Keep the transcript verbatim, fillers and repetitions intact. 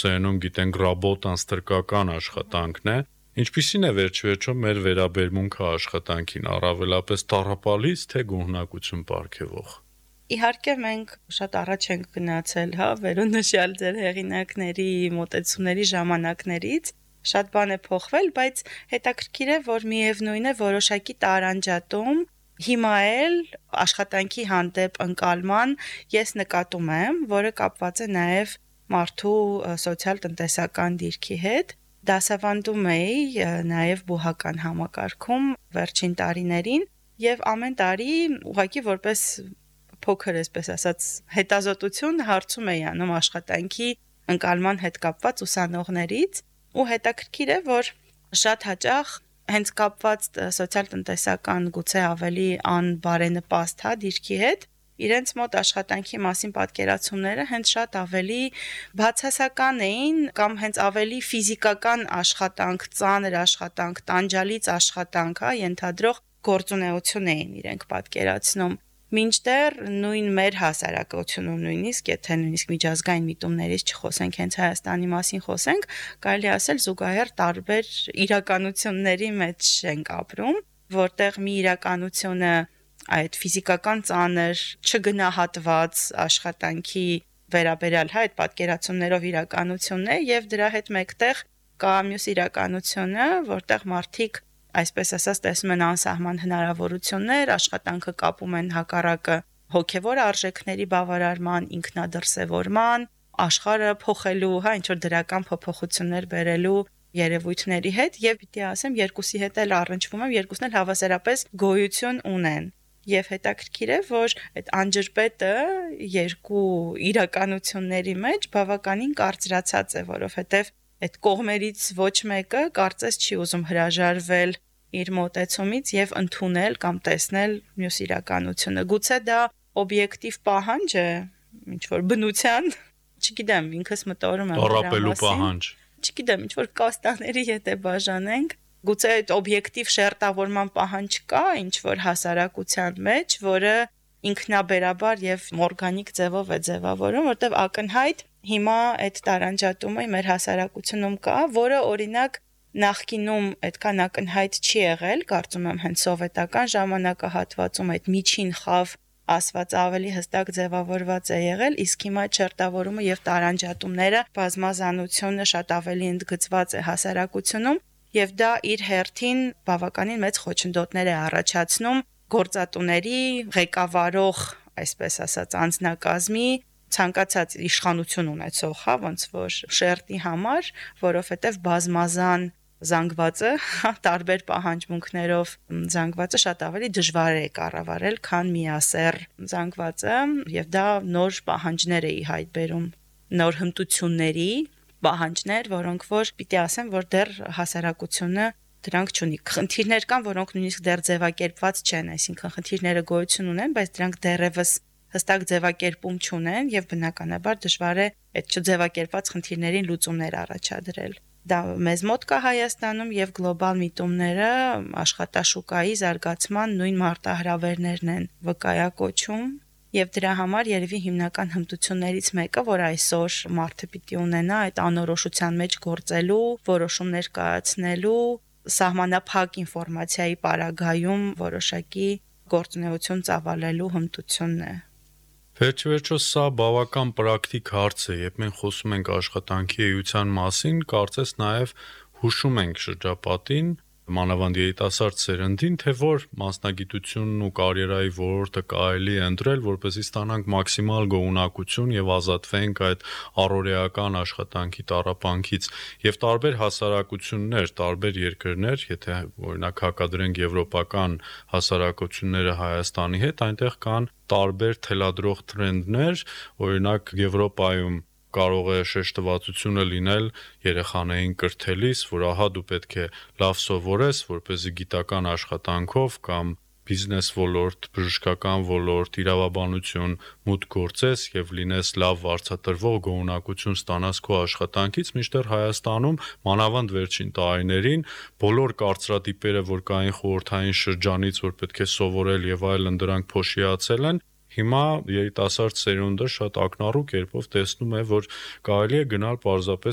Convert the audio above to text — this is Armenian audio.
ռուսերենում գիտենք ռաբոտան-ստրկական աշխատանքն է։ Ինչպիսին է վերջ-վերջո մեր վերաբերմունքը աշխատանքին, առավելապես տառապալից, թե գոհունակություն պարգևող։ Իհարկե մենք շատ առաջ ենք գնացել, հա, վերոնշյալ ձեր հեղինակների մոտեցումների ժամանակներից, շատ բան է փոխվել, բայց հետաքրքիր է, որ միևնույն է որոշակի տարանջատում հիմա էլ աշխատանքի հանդեպ ընկալման ես նկատում եմ, որը կապված է նաև մարդու սոցիալ-տնտեսական դիրքի հետ։ Դասավանդում էի նաև բուհական համակարգում վերջին տարիներին եւ ամեն տարի ուղղակի որպես փոքր, այսպես ասած, հետազոտություն հարցում էի անում աշխատանքի ընկալման հետ կապված ուսանողներից ու հետաքրքիր է, որ շատ հաճախ հենց կապված սոցիալ-տնտեսական գուցե ավելի անբարենպաստ հա դիրքի հետ իրենց մոտ աշխատանքի մասին պատկերացումները հենց շատ ավելի բացասական էին կամ հենց ավելի ֆիզիկական աշխատանք, ծանր աշխատանք, տանջալից աշխատանք, հա, ենթադրող գործունեություն էին իրենք պատկերացնում։ Մինչդեռ նույն մեր հասարակությունում նույնիսկ, եթե նույնիսկ միջազգային միտումներից չխոսենք, հենց Հայաստանի մասին խոսենք, կարելի ասել զուգահեռ տարբեր իրականությունների մեջ ենք ապրում, որտեղ մի իրականությունը այդ ֆիզիկական ծանր, չգնահատված աշխատանքի վերաբերյալ հա այդ պատկերացումներով իրականությունն է եւ դրա հետ մեկտեղ կա մյուս իրականությունը, որտեղ մարդիկ այսպես ասած տեսնում են անսահման հնարավորություններ, աշխատանքը կապում են հակառակը հոգևոր արժեքների բավարարման, ինքնադրսևորման, աշխարհը փոխելու, հա, ինչ որ դրական փոփոխություններ բերելու երևույթների հետ եւ պիտի ասեմ երկուսի հետ էլ առնչվում եմ, երկուսն էլ հավասարապես գոյություն ունեն։ Եվ հետաքրքիր է, որ այդ անջրպետը երկու իրականությունների մեջ բավականին կարծրացած է, որովհետեւ այդ կողմերից ոչ մեկը կարծես չի ուզում հրաժարվել իր մոտեցումից եւ ընդունել կամ տեսնել մյուս իրականությունը։ Գուցե դա օբյեկտիվ պահանջ է, ինչ որ բնության, չգիտեմ, ինքս մտորում եմ տառապելու պահանջ։ Չգիտեմ, ինչ որ կաստաների հետ է բաժանենք, գուցե այդ օբյեկտիվ շերտավորման պահանջ կա ինչ որ հասարակության մեջ, որը ինքնաբերաբար եւ օրգանիկ ձևով է ձևավորում, որտեղ ակնհայտ հիմա այդ տարանջատումը մեր հասարակությունում կա, որը օրինակ նախկինում այդքան ակնհայտ չի եղել, կարծում եմ հենց սովետական ժամանակահատվածում այդ միջին խավ ասված ավելի հստակ ձևավորված է եղել, իսկ հիմա չերտավորումը եւ տարանջատումները բազմազանությունը շատ ավելի ընդգծված է հասարակությունում եւ դա իր հերթին բավականին մեծ խոչընդոտներ է առաջացնում գործատուների ղեկավարող, այսպես ասած, անձնակազմի ցանկացած իշխանություն ունեցող, հա, ոնց որ շերտի համար, որովհետեւ բազմազան զանգվածը, տարբեր պահանջմունքներով զանգվածը շատ ավելի դժվար է կառավարել, քան միասեռ զանգվածը, եւ դա նոր պահանջներ է ի հայտ բերում, նոր հմտությունների պահանջներ, որոնք որ պիտի ասեմ, որ դեռ հասարակությունը դրանք չունի։ Խնդիրներ կան, որոնք նույնիսկ դեռ ձևակերպված չեն, այսինքն խնդիրները գոյություն ունեն, բայց դրանք դեռևս հստակ ձևակերպում չունեն եւ բնականաբար դժվար է այդ չձևակերպված խնդիրներին լուծումներ առաջադրել։ Դա մեզ մոտ կա Հայաստանում եւ գլոբալ միտումները աշխատաշուկայի զարգացման նույն մարտահրավերներն են վկայակոչում եւ դրա համար երևի հիմնական հմտություններից մեկը, որ այսօր մարդը պիտի ունենա այդ անորոշության մեջ գործելու, որոշումներ կայացնելու, սահմանափակ ինֆորմացիայի պարագայում որոշակի գործունեություն ծավալելու հմտությունն է։ Վերջ-վերջո սա բավական պրակտիկ հարց է, երբ մենք խոսում ենք աշխատանքի էության մասին, կարծես նաև հուշում ենք շրջապատին, մանավանդ երիտասարդ սերնդին, թե որ մասնագիտությունն ու կարիերայի ոլորտը կարելի է ընտրել, որպեսզի ստանանք մաքսիմալ գոհունակություն եւ ազատվենք այդ առօրեական աշխատանքի տառապանքից եւ տարբեր հասարակություններ, տարբեր երկրներ, եթե օրինակ հակադրենք եվրոպական հասարակությունները Հայաստանի հետ, այնտեղ կան տարբեր թելադրող տրենդներ, օրինակ Եվրոպայում կարող է շեշտվածությունը լինել երեխաներին կրթելիս, որ ահա դու պետք է լավ սովորես, որպեսզի գիտական աշխատանքով կամ բիզնես ոլորտ, բժշկական ոլորտ, իրավաբանություն մուտք գործես եւ լինես լավ վարձատրվող, գոհունակություն ստանաս քո աշխատանքից, մինչդեռ Հայաստանում մանավանդ վերջին տարիներին բոլոր կարծրատիպերը, որ կային խորհրդային շրջանից, որ պետք է սովորել եւ այլն, դրանք փոշիացել են։ Հիմա երիտասարդ սերունդը շատ ակնառու կերպով տեսնում է, որ կարելի է գնալ պարզապես